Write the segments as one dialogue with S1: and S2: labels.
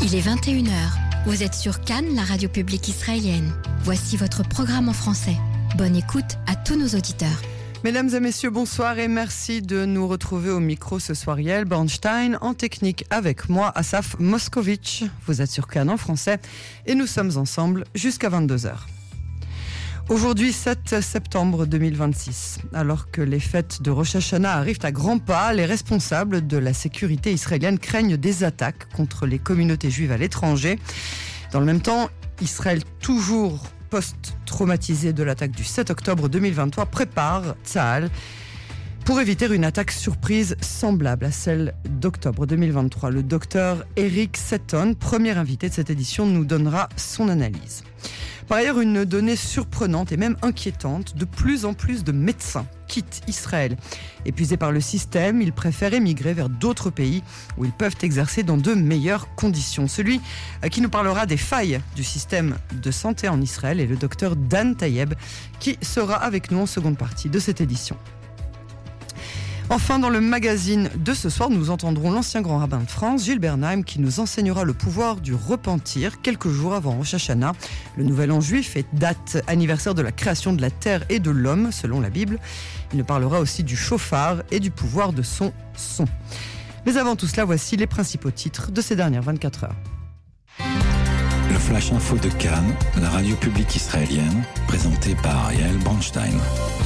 S1: Il est 21h. Vous êtes sur Cannes, la radio publique israélienne. Voici votre programme en français. Bonne écoute à tous nos auditeurs.
S2: Mesdames et messieurs, bonsoir et merci de nous retrouver au micro ce soir. Yael Bernstein en technique avec moi, Asaf Moskovitch. Vous êtes sur Cannes en français et nous sommes ensemble jusqu'à 22h. Aujourd'hui, 7 septembre 2026, alors que les fêtes de Rosh Hashanah arrivent à grands pas, les responsables de la sécurité israélienne craignent des attaques contre les communautés juives à l'étranger. Dans le même temps, Israël, toujours post-traumatisé de l'attaque du 7 octobre 2023, prépare Tsahal pour éviter une attaque surprise semblable à celle d'octobre 2023. Le docteur Eric Seton, premier invité de cette édition, nous donnera son analyse. Par ailleurs, une donnée surprenante et même inquiétante, de plus en plus de médecins quittent Israël. Épuisés par le système, ils préfèrent émigrer vers d'autres pays où ils peuvent exercer dans de meilleures conditions. Celui qui nous parlera des failles du système de santé en Israël est le docteur Dan Tayeb, qui sera avec nous en seconde partie de cette édition. Enfin, dans le magazine de ce soir, nous entendrons l'ancien grand rabbin de France, Gilles Bernheim, qui nous enseignera le pouvoir du repentir quelques jours avant Rosh Hashanah. Le nouvel an juif est date anniversaire de la création de la terre et de l'homme, selon la Bible. Il nous parlera aussi du shofar et du pouvoir de son son. Mais avant tout cela, voici les principaux titres de ces dernières 24 heures.
S3: Le Flash Info de Cannes, la radio publique israélienne, présenté par Yael Bernstein.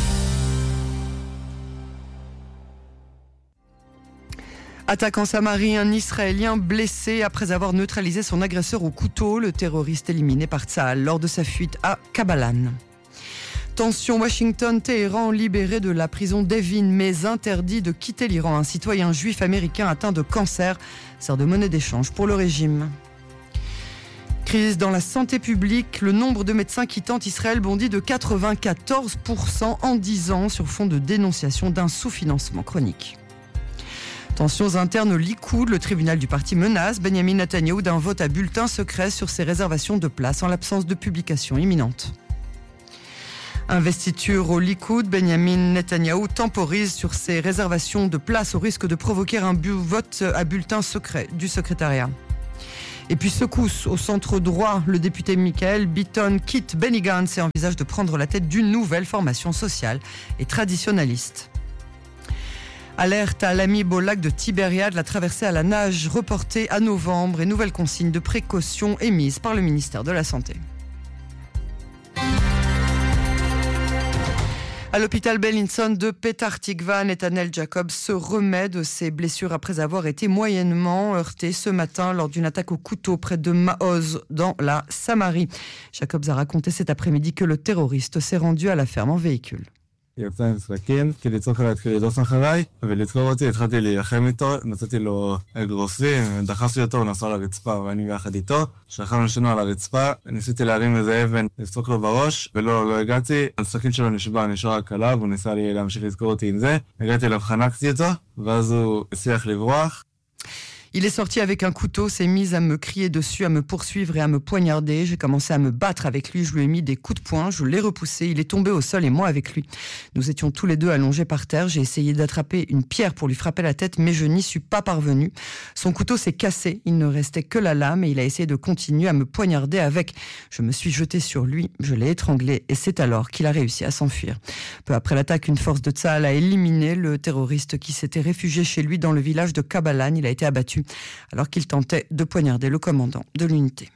S2: Attaque en Samarie, un Israélien blessé après avoir neutralisé son agresseur au couteau, le terroriste éliminé par Tsahal lors de sa fuite à Kabalan. Tension Washington-Téhéran, libéré de la prison d'Evin, mais interdit de quitter l'Iran. Un citoyen juif américain atteint de cancer sert de monnaie d'échange pour le régime. Crise dans la santé publique, le nombre de médecins quittant Israël bondit de 94% en 10 ans sur fond de dénonciation d'un sous-financement chronique. Tensions internes au Likoud, le tribunal du parti menace Benyamin Netanyahou d'un vote à bulletin secret sur ses réservations de place en l'absence de publication imminente. Investiture au Likoud, Benyamin Netanyahou temporise sur ses réservations de place au risque de provoquer un vote à bulletin secret du secrétariat. Et puis secousse au centre droit, le député Michael Bitton quitte Benny Gantz et envisage de prendre la tête d'une nouvelle formation sociale et traditionnaliste. Alerte à l'Amib au lac de Tibériade, la traversée à la nage reportée à novembre et nouvelles consignes de précaution émises par le ministère de la Santé. À l'hôpital Bellinson de Petah Tikva, Netanel Jacob se remet de ses blessures après avoir été moyennement heurté ce matin lors d'une attaque au couteau près de Maoz dans la Samarie. Jacobs a raconté cet après-midi que le terroriste s'est rendu à la ferme en véhicule.
S4: יצא מסתכן, כי לצעוק עליי התחיל לדרוס אחריי, ולדקור אותי, התחלתי להילחם איתו, נתתי לו אגרופים, דחפתי אותו, הוא נסע לרצפה, ואני יחד איתו, שכבנו שנו על הרצפה, ניסיתי להרים איזה אבן, לפסוק לו בראש, לא הגעתי, הסכין שלו נשבר, נשאר רק עליו, הוא ניסה לי להמשיך לדקור אותי עם זה, הגעתי אליו, חנקתי אותו, ואז הוא הצליח לברוח.
S2: Il est sorti avec un couteau, s'est mis à me crier dessus, à me poursuivre et à me poignarder. J'ai commencé à me battre avec lui, je lui ai mis des coups de poing, je l'ai repoussé, il est tombé au sol et moi avec lui. Nous étions tous les deux allongés par terre, j'ai essayé d'attraper une pierre pour lui frapper la tête, mais je n'y suis pas parvenu. Son couteau s'est cassé, il ne restait que la lame et il a essayé de continuer à me poignarder avec. Je me suis jeté sur lui, je l'ai étranglé et c'est alors qu'il a réussi à s'enfuir. Peu après l'attaque, une force de Tsahal a éliminé le terroriste qui s'était réfugié chez lui dans le village de Kabalan. Il a été abattu alors qu'il tentait de poignarder le commandant de l'unité.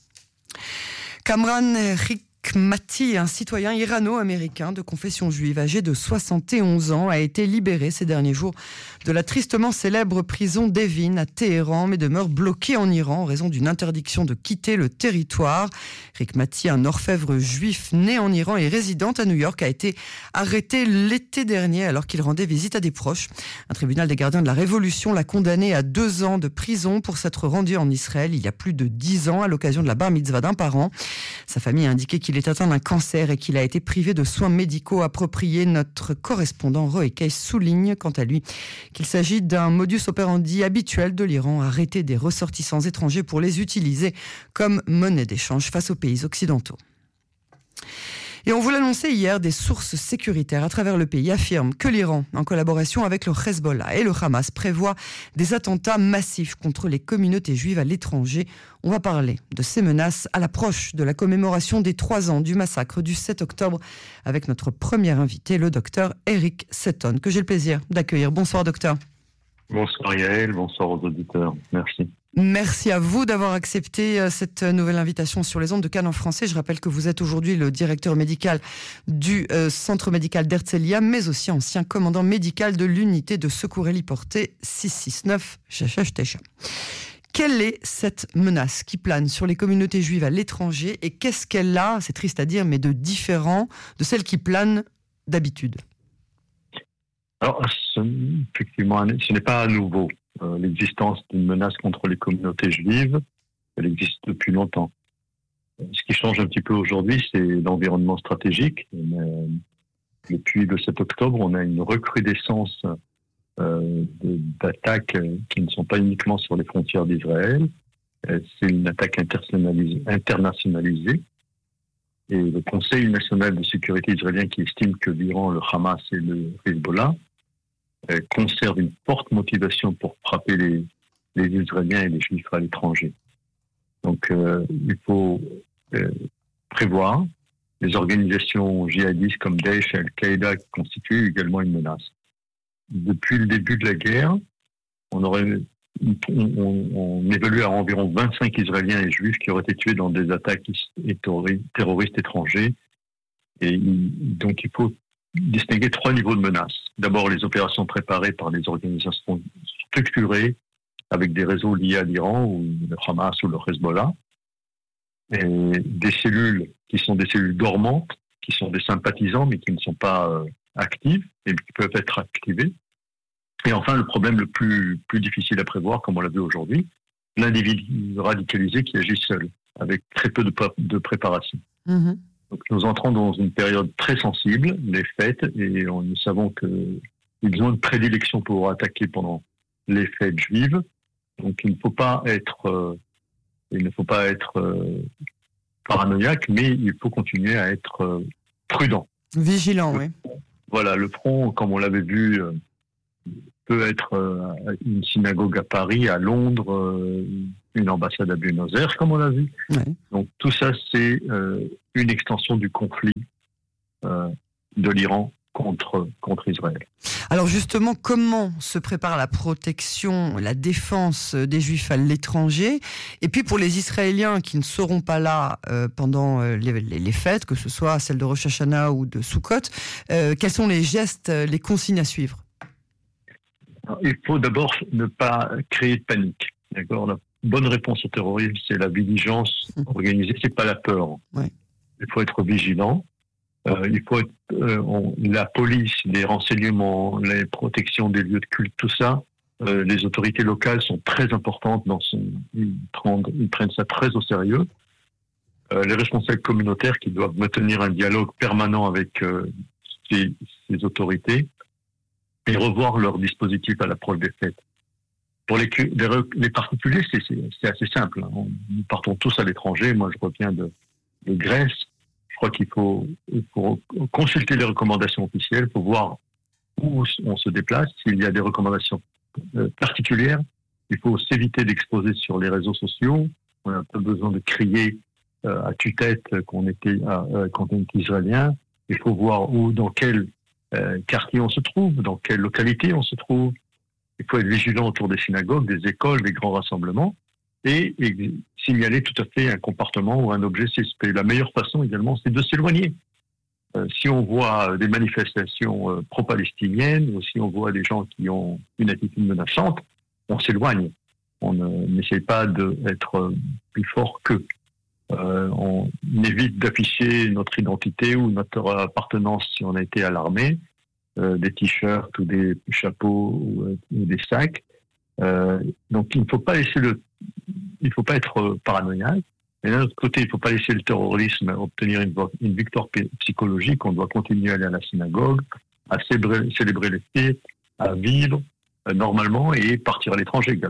S2: Kamran Hikmati, un citoyen irano-américain de confession juive âgé de 71 ans, a été libéré ces derniers jours de la tristement célèbre prison d'Evin à Téhéran, mais demeure bloqué en Iran en raison d'une interdiction de quitter le territoire. Hikmati, un orfèvre juif né en Iran et résident à New York, a été arrêté l'été dernier alors qu'il rendait visite à des proches. Un tribunal des gardiens de la Révolution l'a condamné à 2 ans de prison pour s'être rendu en Israël il y a plus de 10 ans à l'occasion de la bar mitzvah d'un parent. Sa famille a indiqué qu'il est atteint d'un cancer et qu'il a été privé de soins médicaux appropriés. Notre correspondant Roekei souligne quant à lui qu'il s'agit d'un modus operandi habituel de l'Iran, arrêter des ressortissants étrangers pour les utiliser comme monnaie d'échange face aux pays occidentaux. Et on vous l'annonçait hier, des sources sécuritaires à travers le pays affirment que l'Iran, en collaboration avec le Hezbollah et le Hamas, prévoit des attentats massifs contre les communautés juives à l'étranger. On va parler de ces menaces à l'approche de la commémoration des 3 ans du massacre du 7 octobre avec notre premier invité, le docteur Eric Seton, que j'ai le plaisir d'accueillir. Bonsoir docteur.
S5: Bonsoir Yael, bonsoir aux auditeurs. Merci.
S2: Merci à vous d'avoir accepté cette nouvelle invitation sur les ondes de Cannes en français. Je rappelle que vous êtes aujourd'hui le directeur médical du centre médical d'Herzliya, mais aussi ancien commandant médical de l'unité de secours héliporté 669 Shashash-Tesha. Quelle est cette menace qui plane sur les communautés juives à l'étranger et qu'est-ce qu'elle a, c'est triste à dire, mais de différent de celle qui plane d'habitude?
S5: Alors, effectivement, ce n'est pas nouveau. L'existence d'une menace contre les communautés juives, elle existe depuis longtemps. Ce qui change un petit peu aujourd'hui, c'est l'environnement stratégique. Depuis le 7 octobre, on a une recrudescence d'attaques qui ne sont pas uniquement sur les frontières d'Israël. C'est une attaque internationalisée. Et le Conseil national de sécurité israélien qui estime que l'Iran, le Hamas et le Hezbollah conservent une forte motivation pour frapper les Israéliens et les Juifs à l'étranger. Donc il faut prévoir les organisations djihadistes comme Daesh et Al-Qaïda qui constituent également une menace. Depuis le début de la guerre, on évalue à environ 25 Israéliens et Juifs qui auraient été tués dans des attaques terroristes étrangers. Et donc il faut distinguer 3 niveaux de menaces. D'abord, les opérations préparées par des organisations structurées avec des réseaux liés à l'Iran ou le Hamas ou le Hezbollah. Et des cellules qui sont des cellules dormantes, qui sont des sympathisants mais qui ne sont pas actives et qui peuvent être activées. Et enfin, le problème le plus difficile à prévoir, comme on l'a vu aujourd'hui, l'individu radicalisé qui agit seul, avec très peu de préparation. Mmh. Donc nous entrons dans une période très sensible, les fêtes, et nous savons qu'il y a besoin de prédilection pour attaquer pendant les fêtes juives. Donc il ne faut pas être paranoïaque, mais il faut continuer à être prudent.
S2: Vigilant, oui.
S5: Voilà, le front, comme on l'avait vu, peut être une synagogue à Paris, à Londres, une ambassade à Buenos Aires, comme on l'a vu. Ouais. Donc tout ça, c'est une extension du conflit de l'Iran contre Israël.
S2: Alors justement, comment se prépare la protection, la défense des Juifs à l'étranger? Et puis pour les Israéliens qui ne seront pas là pendant les fêtes, que ce soit celle de Rosh Hashanah ou de Sukkot, quels sont les gestes, les consignes à suivre?
S5: Il faut d'abord ne pas créer de panique. D'accord ? La bonne réponse au terrorisme, c'est la vigilance organisée, c'est pas la peur. Ouais. Il faut être vigilant. Il faut être, la police, les renseignements, les protections des lieux de culte, tout ça. Les autorités locales sont très importantes ils prennent ça très au sérieux. Les responsables communautaires qui doivent maintenir un dialogue permanent avec ces autorités et revoir leur dispositif à l'approche des fêtes. Pour les particuliers, c'est assez simple. Nous partons tous à l'étranger. Moi, je reviens de Grèce. Je crois qu'il faut consulter les recommandations officielles, il faut voir où on se déplace. S'il y a des recommandations particulières, il faut s'éviter d'exposer sur les réseaux sociaux. On n'a pas besoin de crier à tue-tête qu'on est israélien. Il faut voir dans quel quartier on se trouve, dans quelle localité on se trouve. Il faut être vigilant autour des synagogues, des écoles, des grands rassemblements et signaler tout à fait un comportement ou un objet suspect. La meilleure façon également, c'est de s'éloigner. Si on voit des manifestations pro-palestiniennes ou si on voit des gens qui ont une attitude menaçante, on s'éloigne. On n'essaie pas d'être plus fort qu'eux. On évite d'afficher notre identité ou notre appartenance si on a été à l'armée, des t-shirts ou des chapeaux ou des sacs. Donc il ne faut pas être paranoïaque. Et d'un autre côté, il ne faut pas laisser le terrorisme obtenir une victoire psychologique. On doit continuer à aller à la synagogue, à célébrer les fêtes, à vivre normalement et partir à l'étranger également.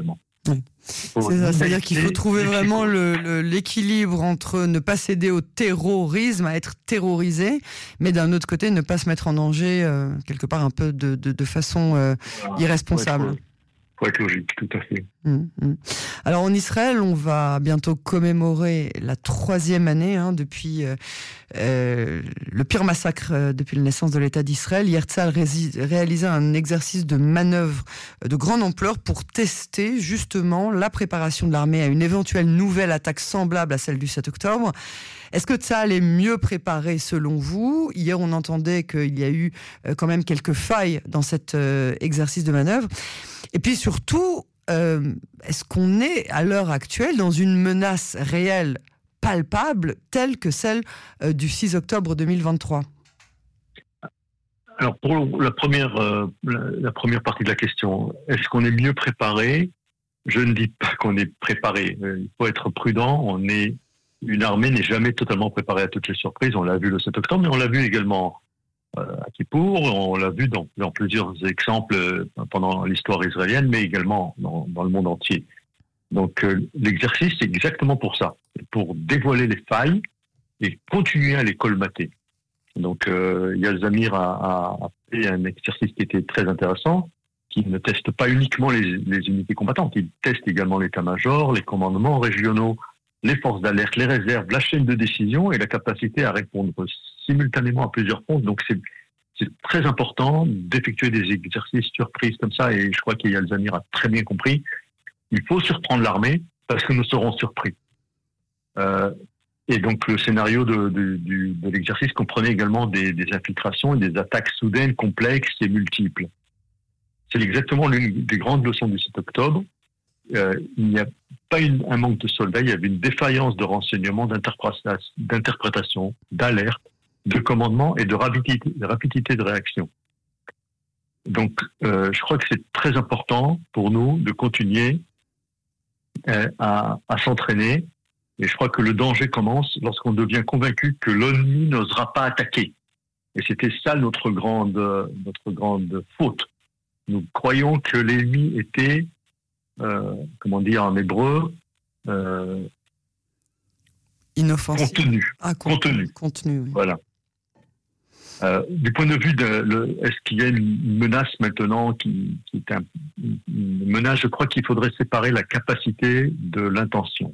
S2: Oui. C'est-à-dire qu'il faut trouver vraiment l'équilibre entre ne pas céder au terrorisme, à être terrorisé, mais d'un autre côté ne pas se mettre en danger quelque part un peu de façon irresponsable.
S5: Faut être logique, tout à fait.
S2: Alors en Israël, on va bientôt commémorer la 3e année depuis le pire massacre depuis la naissance de l'État d'Israël. Hier, Tzahal réalisait un exercice de manœuvre de grande ampleur pour tester justement la préparation de l'armée à une éventuelle nouvelle attaque semblable à celle du 7 octobre. Est-ce que Tzahal est mieux préparé selon vous ? Hier, on entendait qu'il y a eu quand même quelques failles dans cet exercice de manœuvre. Et puis surtout, est-ce qu'on est à l'heure actuelle dans une menace réelle, palpable, telle que celle du 6 octobre 2023 ?
S5: Alors pour la première partie de la question, est-ce qu'on est mieux préparé ? Je ne dis pas qu'on est préparé. Il faut être prudent. Une armée n'est jamais totalement préparée à toutes les surprises. On l'a vu le 7 octobre, mais on l'a vu également à Kippour. On l'a vu dans plusieurs exemples pendant l'histoire israélienne, mais également dans le monde entier. Donc l'exercice, c'est exactement pour ça. C'est pour dévoiler les failles et continuer à les colmater. Donc Eyal Zamir a fait un exercice qui était très intéressant, qui ne teste pas uniquement les unités combattantes, il teste également l'état-major, les commandements régionaux, les forces d'alerte, les réserves, la chaîne de décision et la capacité à répondre simultanément à plusieurs fronts. Donc c'est très important d'effectuer des exercices surprises comme ça, et je crois qu'Eyal Zamir a très bien compris. Il faut surprendre l'armée parce que nous serons surpris. Et donc le scénario de l'exercice comprenait également des infiltrations et des attaques soudaines, complexes et multiples. C'est exactement l'une des grandes leçons du 7 octobre. Il n'y a pas un manque de soldats, il y avait une défaillance de renseignement, d'interprétation, d'alerte, de commandement et de rapidité de réaction. Donc je crois que c'est très important pour nous de continuer à s'entraîner. Et je crois que le danger commence lorsqu'on devient convaincu que l'ennemi n'osera pas attaquer. Et c'était ça notre grande faute. Nous croyons que l'ennemi était, comment dire en hébreu,
S2: inoffensif.
S5: Contenu.
S2: Contenu, oui.
S5: Voilà. Du point de vue est-ce qu'il y a une menace maintenant qui est une menace, je crois qu'il faudrait séparer la capacité de l'intention.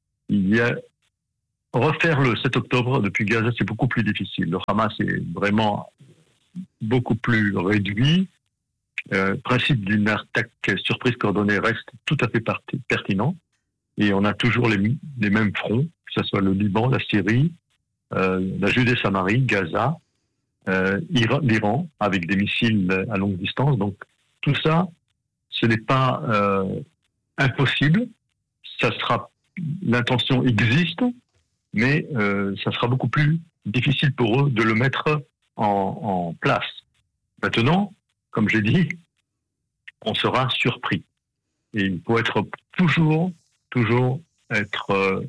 S5: Refaire le 7 octobre depuis Gaza, c'est beaucoup plus difficile. Le Hamas est vraiment beaucoup plus réduit. Le principe d'une attaque surprise coordonnée reste tout à fait pertinent. Et on a toujours les mêmes fronts, que ce soit le Liban, la Syrie, la Judée-Samarie, Gaza, l'Iran, avec des missiles à longue distance. Donc tout ça, ce n'est pas impossible. L'intention existe, mais ça sera beaucoup plus difficile pour eux de le mettre en place. Maintenant, comme j'ai dit, on sera surpris. Et il faut être toujours être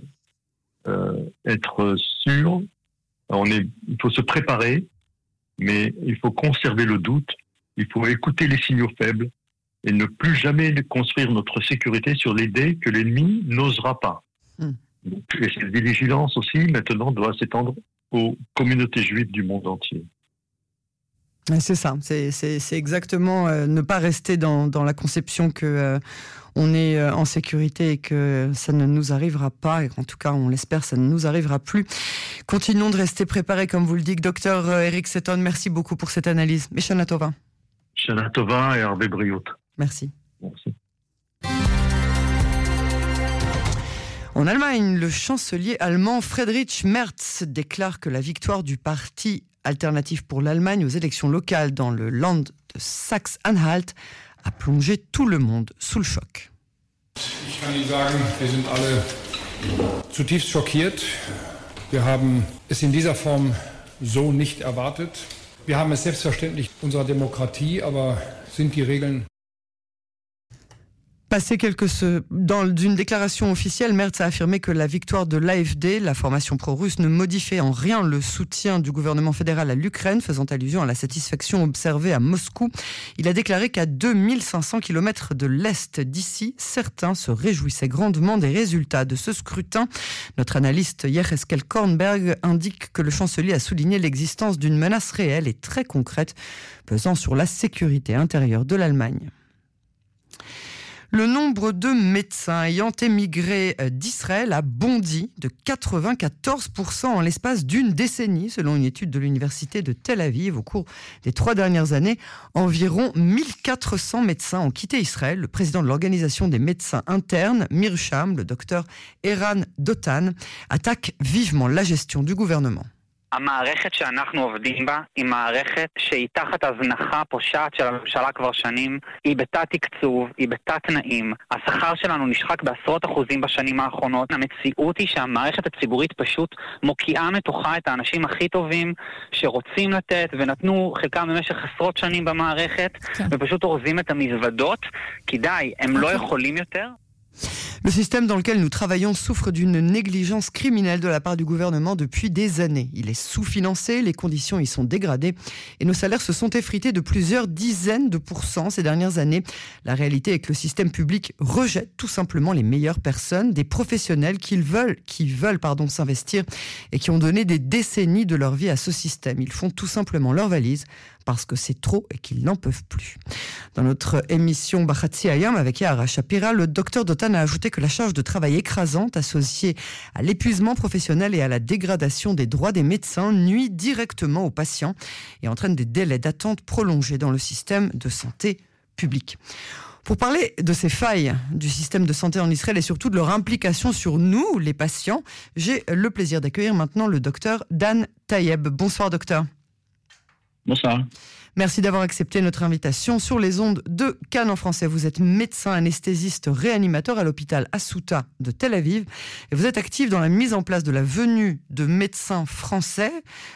S5: sûr. Il faut se préparer, mais il faut conserver le doute. Il faut écouter les signaux faibles et ne plus jamais construire notre sécurité sur l'idée que l'ennemi n'osera pas. Et cette vigilance aussi, maintenant, doit s'étendre aux communautés juives du monde entier.
S2: C'est ça, c'est exactement ne pas rester dans la conception que on est en sécurité et que ça ne nous arrivera pas, et en tout cas on l'espère, ça ne nous arrivera plus. Continuons de rester préparés, comme vous le dites. Docteur Eric Seton, merci beaucoup pour cette analyse. Et Shana Tova.
S5: Shana Tova et Arbe Briot.
S2: Merci.
S5: Merci.
S2: En Allemagne, le chancelier allemand Friedrich Merz déclare que la victoire du parti Alternative pour l'Allemagne aux élections locales dans le Land de Saxe-Anhalt a plongé tout le monde sous le choc.
S6: Ich kann Ihnen sagen, wir sind alle zutiefst schockiert. Wir haben es in dieser Form so nicht erwartet. Wir haben es selbstverständlich unserer Demokratie, aber sind die Regeln...
S2: Dans une déclaration officielle, Merz a affirmé que la victoire de l'AfD, la formation pro-russe, ne modifiait en rien le soutien du gouvernement fédéral à l'Ukraine, faisant allusion à la satisfaction observée à Moscou. Il a déclaré qu'à 2500 km de l'Est d'ici, certains se réjouissaient grandement des résultats de ce scrutin. Notre analyste Yecheskel Kornberg indique que le chancelier a souligné l'existence d'une menace réelle et très concrète pesant sur la sécurité intérieure de l'Allemagne. Le nombre de médecins ayant émigré d'Israël a bondi de 94% en l'espace d'une décennie, selon une étude de l'université de Tel Aviv. Au cours des 3 dernières années, environ 1400 médecins ont quitté Israël. Le président de l'organisation des médecins internes, Mirsham, le docteur Eran Dotan, attaque vivement la gestion du gouvernement.
S7: המערכת שאנחנו עובדים בה היא מערכת שהיא תחת הזנחה פושעת של הממשלה כבר שנים, היא בתת תקצוב, היא בתת תנאים, השכר שלנו נשחק בעשרות אחוזים בשנים האחרונות, המציאות היא שהמערכת הציבורית פשוט מוקיעה מתוכה את האנשים הכי טובים שרוצים לתת ונתנו חלקם במשך עשרות שנים במערכת ופשוט אורזים את המזוודות, כי די, הם לא יכולים יותר.
S2: Le système dans lequel nous travaillons souffre d'une négligence criminelle de la part du gouvernement depuis des années. Il est sous-financé, les conditions y sont dégradées et nos salaires se sont effrités de plusieurs dizaines de pourcents ces dernières années. La réalité est que le système public rejette tout simplement les meilleures personnes, des professionnels qui veulent s'investir et qui ont donné des décennies de leur vie à ce système. Ils font tout simplement leur valise parce que c'est trop et qu'ils n'en peuvent plus. Dans notre émission Bachatzi Ayam avec Yahara Shapira, le docteur Dotan a ajouté que la charge de travail écrasante associée à l'épuisement professionnel et à la dégradation des droits des médecins nuit directement aux patients et entraîne des délais d'attente prolongés dans le système de santé public. Pour parler de ces failles du système de santé en Israël et surtout de leur implication sur nous, les patients, j'ai le plaisir d'accueillir maintenant le docteur Dan Tayeb. Bonsoir docteur.
S8: Bonsoir.
S2: Merci d'avoir accepté notre invitation sur les ondes de Cannes en français. Vous êtes médecin anesthésiste réanimateur à l'hôpital Asuta de Tel Aviv et vous êtes actif dans la mise en place de la venue de médecins français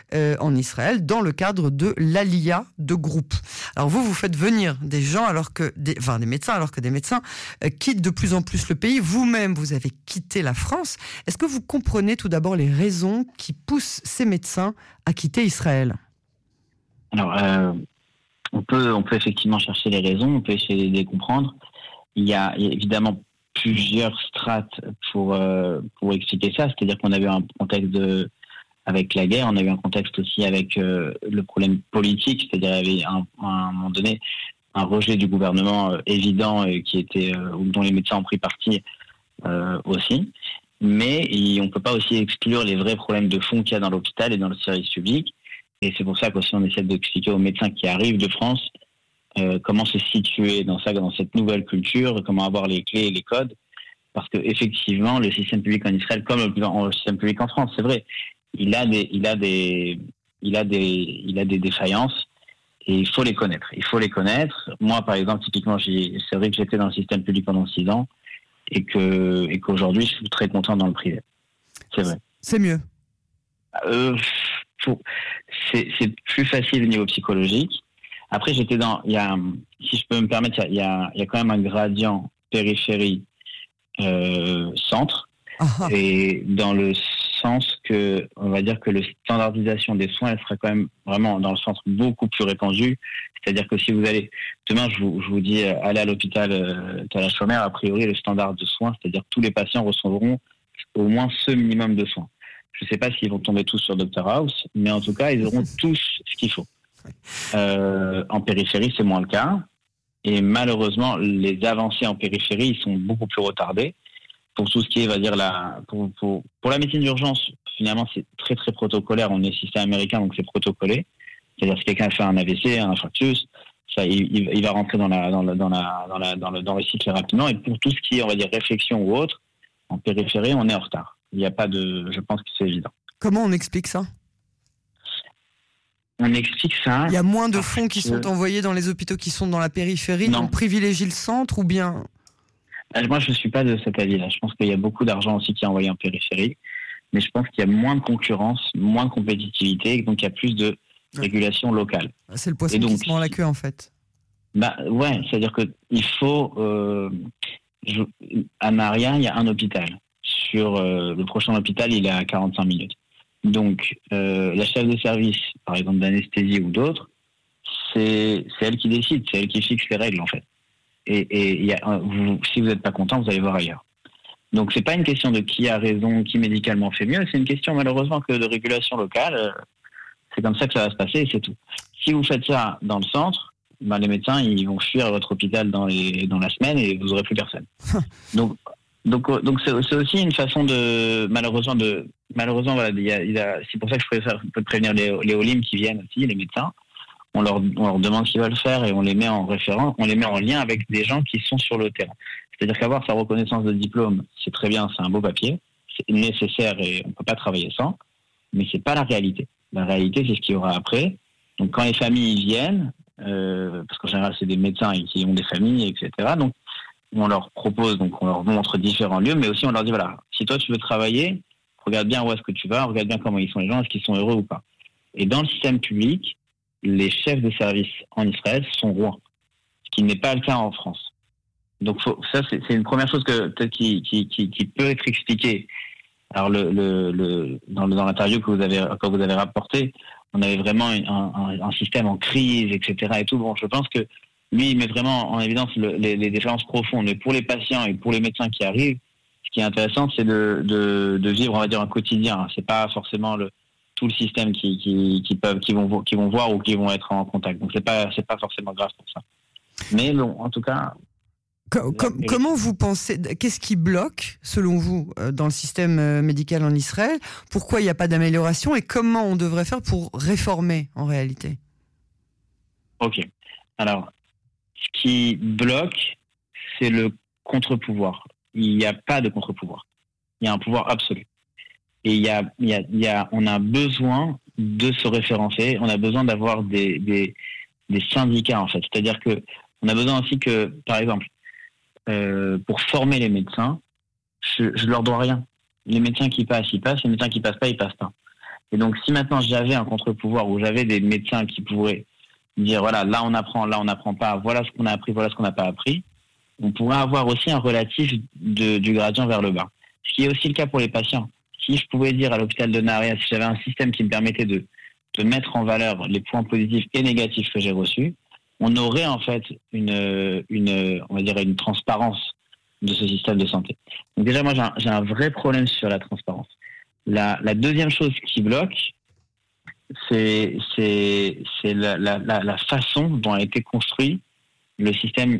S2: en Israël dans le cadre de l'Aliyah de groupe. Alors vous faites venir des gens des médecins alors que des médecins quittent de plus en plus le pays. Vous-même, vous avez quitté la France. Est-ce que vous comprenez tout d'abord les raisons qui poussent ces médecins à quitter Israël ?
S8: Alors, on peut effectivement chercher les raisons, on peut essayer de les comprendre. Il y a évidemment plusieurs strates pour expliquer ça. C'est-à-dire qu'on a eu un contexte avec la guerre, on a eu un contexte aussi avec le problème politique. C'est-à-dire qu'il y avait à un moment donné un rejet du gouvernement évident dont les médecins ont pris parti aussi. Mais on ne peut pas aussi exclure les vrais problèmes de fond qu'il y a dans l'hôpital et dans le service public. Et c'est pour ça qu'aussi on essaie d'expliquer aux médecins qui arrivent de France comment se situer dans cette nouvelle culture, comment avoir les clés et les codes. Parce qu'effectivement, le système public en Israël, comme le système public en France, c'est vrai, il a des défaillances et il faut les connaître. Moi, par exemple, typiquement, c'est vrai que j'étais dans le système public pendant 6 ans et qu'aujourd'hui, je suis très content dans le privé. C'est vrai.
S2: C'est mieux.
S8: C'est plus facile au niveau psychologique. Après, si je peux me permettre, il y a quand même un gradient périphérie centre, et dans le sens que, on va dire que la standardisation des soins, elle sera quand même vraiment dans le centre beaucoup plus répandue. C'est-à-dire que si vous allez, demain je vous dis, allez à l'hôpital Tal HaShomer, a priori le standard de soins, c'est-à-dire que tous les patients recevront au moins ce minimum de soins. Je ne sais pas s'ils vont tomber tous sur Dr House, mais en tout cas, ils auront tous ce qu'il faut. En périphérie, c'est moins le cas. Et malheureusement, les avancées en périphérie, ils sont beaucoup plus retardées. Pour tout ce qui est, on va dire, pour la médecine d'urgence, finalement, c'est très, très protocolaire. On est système américain, donc c'est protocolé. C'est-à-dire, si quelqu'un fait un AVC, un infarctus, il va rentrer dans le cycle rapidement. Et pour tout ce qui est, on va dire, réflexion ou autre, en périphérie, on est en retard. Il n'y a pas je pense que c'est évident.
S2: Comment on explique ça ?
S8: On explique ça.
S2: Il y a moins de fonds qui sont envoyés dans les hôpitaux qui sont dans la périphérie, on privilégie le centre ou bien ?
S8: Moi, je ne suis pas de cet avis-là. Je pense qu'il y a beaucoup d'argent aussi qui est envoyé en périphérie, mais je pense qu'il y a moins de concurrence, moins de compétitivité, donc il y a plus de régulation locale.
S2: C'est le poisson qui se mord la queue, en fait.
S8: Ouais, c'est-à-dire qu'il faut... À Naria, il y a un hôpital. Sur le prochain hôpital, il est à 45 minutes. Donc, la chef de service, par exemple d'anesthésie ou d'autres, c'est elle qui décide, c'est elle qui fixe les règles en fait. Et si vous n'êtes pas content, vous allez voir ailleurs. Donc, c'est pas une question de qui a raison, qui médicalement fait mieux, c'est une question malheureusement que de régulation locale. C'est comme ça que ça va se passer et c'est tout. Si vous faites ça dans le centre, les médecins ils vont fuir à votre hôpital dans la semaine et vous n'aurez plus personne. Donc c'est aussi une façon de malheureusement voilà, c'est pour ça que je peux prévenir les OLIM qui viennent aussi, les médecins. On leur demande ce qu'ils veulent faire et on les met en référence, on les met en lien avec des gens qui sont sur le terrain. C'est-à-dire qu'avoir sa reconnaissance de diplôme, c'est très bien, c'est un beau papier, c'est nécessaire et on ne peut pas travailler sans, mais c'est pas la réalité. La réalité, c'est ce qu'il y aura après. Donc quand les familles viennent, parce qu'en général c'est des médecins qui ont des familles, etc. Donc on leur propose, donc on leur montre différents lieux, mais aussi on leur dit voilà, si toi tu veux travailler, regarde bien où est-ce que tu vas, regarde bien comment ils sont les gens, est-ce qu'ils sont heureux ou pas. Et dans le système public, les chefs de service en Israël sont rois, ce qui n'est pas le cas en France. Donc ça c'est une première chose que peut-être qui peut être expliquée. Alors dans l'interview que vous avez rapporté, on avait vraiment un système en crise, etc. et tout. Bon, je pense que lui, il met vraiment en évidence les différences profondes. Mais pour les patients et pour les médecins qui arrivent, ce qui est intéressant, c'est de vivre, on va dire, un quotidien. C'est pas forcément tout le système qui vont voir ou qui vont être en contact. Donc c'est pas forcément grave pour ça. Mais bon, en tout cas.
S2: Comment vous pensez, qu'est-ce qui bloque, selon vous, dans le système médical en Israël? Pourquoi il n'y a pas d'amélioration et comment on devrait faire pour réformer en réalité?
S8: Ok. Alors, ce qui bloque, c'est le contre-pouvoir. Il n'y a pas de contre-pouvoir. Il y a un pouvoir absolu. Et on a besoin de se référencer, on a besoin d'avoir des syndicats, en fait. C'est-à-dire que on a besoin aussi que, par exemple, pour former les médecins, je leur dois rien. Les médecins qui passent, ils passent. Les médecins qui passent pas, ils passent pas. Et donc, si maintenant j'avais un contre-pouvoir où j'avais des médecins qui pourraient dire, voilà, là on n'apprend pas, voilà ce qu'on a appris, voilà ce qu'on n'a pas appris, on pourrait avoir aussi un relatif du gradient vers le bas. Ce qui est aussi le cas pour les patients. Si je pouvais dire à l'hôpital de Naria, si j'avais un système qui me permettait de mettre en valeur les points positifs et négatifs que j'ai reçus, on aurait en fait on va dire une transparence de ce système de santé. Donc déjà, moi, j'ai un vrai problème sur la transparence. La deuxième chose qui bloque, c'est la façon dont a été construit le système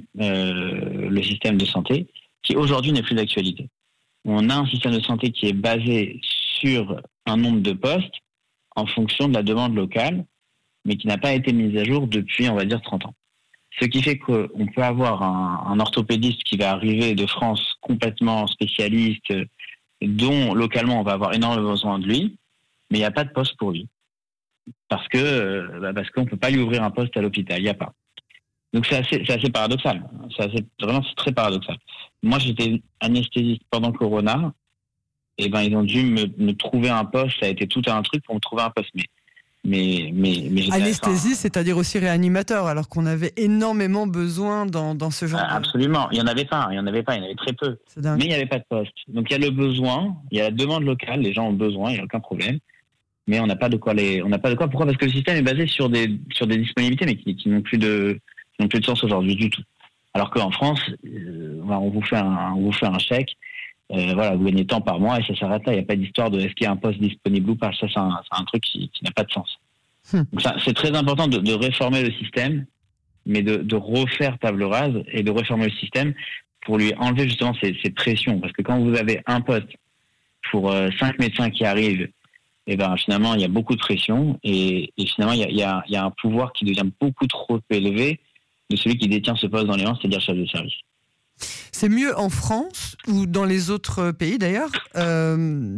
S8: de santé, qui aujourd'hui n'est plus d'actualité. On a un système de santé qui est basé sur un nombre de postes en fonction de la demande locale, mais qui n'a pas été mise à jour depuis, on va dire, 30 ans. Ce qui fait qu'on peut avoir un orthopédiste qui va arriver de France complètement spécialiste, dont localement on va avoir énormément besoin de lui, mais il n'y a pas de poste pour lui. Parce qu'on ne peut pas lui ouvrir un poste à l'hôpital, il n'y a pas. Donc c'est assez paradoxal. C'est très paradoxal. Moi, j'étais anesthésiste pendant Corona, et ils ont dû me trouver un poste, ça a été tout un truc pour me trouver un poste. Mais
S2: anesthésie, c'est-à-dire aussi réanimateur, alors qu'on avait énormément besoin dans ce genre
S8: Absolument, il n'y en avait pas, il y en avait très peu. Mais il n'y avait pas de poste. Donc il y a le besoin, il y a la demande locale, les gens ont besoin, il n'y a aucun problème. Mais on n'a pas de quoi Pourquoi ? Parce que le système est basé sur des disponibilités, mais qui n'ont plus de sens aujourd'hui du tout. Alors qu'en France, on vous fait un chèque, vous gagnez tant par mois et ça s'arrête là. Il n'y a pas d'histoire de est-ce qu'il y a un poste disponible ou pas. Ça, c'est un truc qui n'a pas de sens. Donc c'est très important de réformer le système, mais de refaire table rase et de réformer le système pour lui enlever justement ces pressions. Parce que quand vous avez un poste pour 5 médecins qui arrivent, et finalement il y a beaucoup de pression et finalement il y a un pouvoir qui devient beaucoup trop élevé de celui qui détient ce poste dans les mains, c'est-à-dire chef de service.
S2: C'est mieux en France ou dans les autres pays d'ailleurs je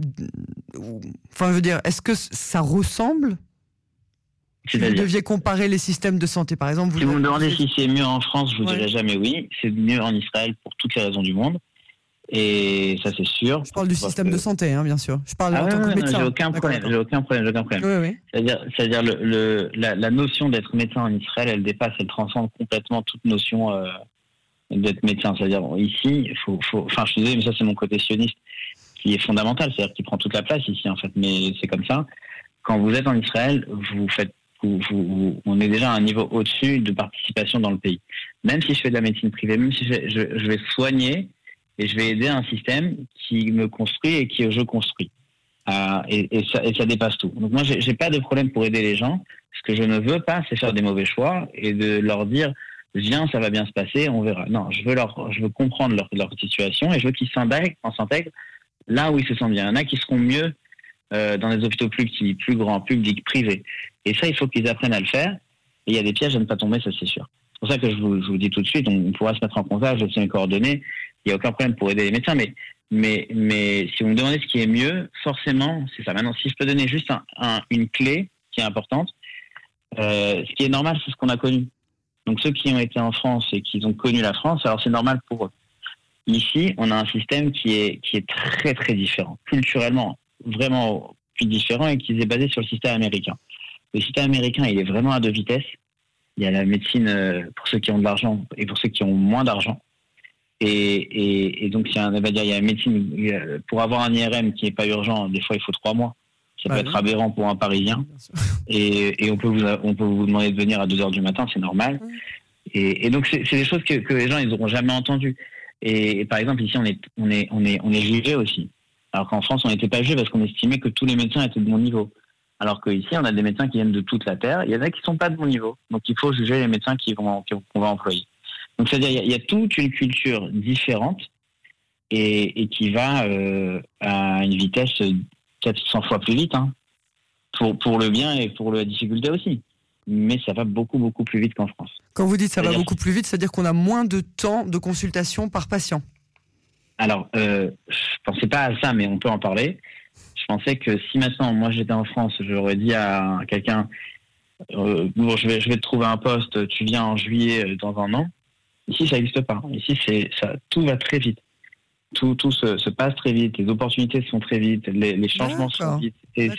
S2: veux dire, est-ce que ça ressemble? Si vous deviez comparer les systèmes de santé, par exemple.
S8: Si vous me demandez si c'est mieux en France, je vous dirais jamais oui. C'est mieux en Israël pour toutes les raisons du monde. Et ça, c'est sûr.
S2: Je parle du système de santé, bien sûr. Je parle en tant que médecin.
S8: J'ai aucun problème.
S2: Oui.
S8: C'est-à-dire la notion d'être médecin en Israël, elle transcende complètement toute notion d'être médecin. C'est-à-dire, ici, enfin, je suis désolé, mais ça, c'est mon côté sioniste qui est fondamental. C'est-à-dire qu'il prend toute la place ici, en fait. Mais c'est comme ça. Quand vous êtes en Israël, on est déjà à un niveau au-dessus de participation dans le pays. Même si je fais de la médecine privée, même si je vais soigner et je vais aider un système qui me construit et qui je construis. Et ça dépasse tout. Donc moi, j'ai pas de problème pour aider les gens. Ce que je ne veux pas, c'est faire des mauvais choix et de leur dire viens, ça va bien se passer, on verra. Non, je veux comprendre leur situation et je veux qu'ils s'intègrent là où ils se sentent bien. Il y en a qui seront mieux dans des hôpitaux plus petits, plus grands, publics, privés. Et ça, il faut qu'ils apprennent à le faire. Et il y a des pièges à ne pas tomber, ça c'est sûr. C'est pour ça que je vous dis tout de suite, on pourra se mettre en contact, je sais mes coordonnées. Il n'y a aucun problème pour aider les médecins, mais si vous me demandez ce qui est mieux, forcément, c'est ça. Maintenant, si je peux donner juste une clé qui est importante, ce qui est normal, c'est ce qu'on a connu. Donc ceux qui ont été en France et qui ont connu la France, alors c'est normal pour eux. Ici, on a un système qui est très très différent, culturellement vraiment plus différent et qui est basé sur le système américain. Le système américain, il est vraiment à deux vitesses. Il y a la médecine pour ceux qui ont de l'argent et pour ceux qui ont moins d'argent. Et donc, il y a une médecine, pour avoir un IRM qui n'est pas urgent, des fois il faut 3 mois. Ça peut être aberrant pour un Parisien. Et on peut vous demander de venir à 2h du matin, c'est normal. Et donc, c'est des choses que les gens, ils n'auront jamais entendues. Et par exemple, ici, on est jugé aussi. Alors qu'en France, on n'était pas jugé parce qu'on estimait que tous les médecins étaient de bon niveau. Alors qu'ici, on a des médecins qui viennent de toute la Terre. Il y en a qui ne sont pas de bon niveau. Donc, il faut juger les médecins qu'on va employer. Donc, c'est-à-dire, il y a toute une culture différente et qui va à une vitesse peut-être 100 fois plus vite, hein, pour le bien et pour la difficulté aussi. Mais ça va beaucoup, beaucoup plus vite qu'en France.
S2: Quand vous dites ça va beaucoup plus vite, c'est-à-dire qu'on a moins de temps de consultation par patient? Alors,
S8: je pensais pas à ça, mais on peut en parler. Je pensais que si maintenant, moi j'étais en France, j'aurais dit à quelqu'un je vais te trouver un poste, tu viens en juillet dans un an. Ici, ça n'existe pas. Ici, tout va très vite. Tout se passe très vite. Les opportunités se font très vite. Les changements se font vite.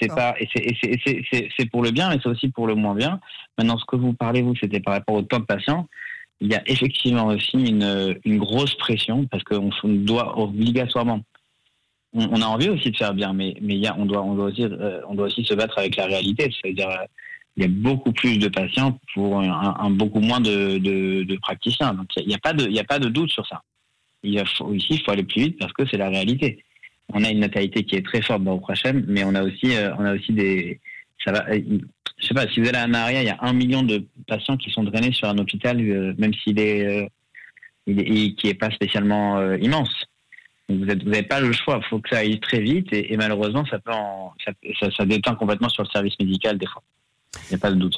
S8: C'est pour le bien, mais c'est aussi pour le moins bien. Maintenant, ce que vous parlez, c'était par rapport au temps de patient. Il y a effectivement aussi une grosse pression parce qu'on doit obligatoirement. On a envie aussi de faire bien, mais on doit aussi se battre avec la réalité. C'est-à-dire, il y a beaucoup plus de patients pour beaucoup moins de praticiens. Donc, il n'y a pas de doute sur ça. Ici, il faut aller plus vite parce que c'est la réalité. On a une natalité qui est très forte dans le prochain, mais on a aussi des. Ça va. Je sais pas, si vous allez à Naharia, il y a 1 million de patients qui sont drainés sur un hôpital, même s'il qui est pas spécialement immense. Donc vous n'avez pas le choix, il faut que ça aille très vite et malheureusement ça déteint complètement sur le service médical des fois. Il n'y a pas de doute.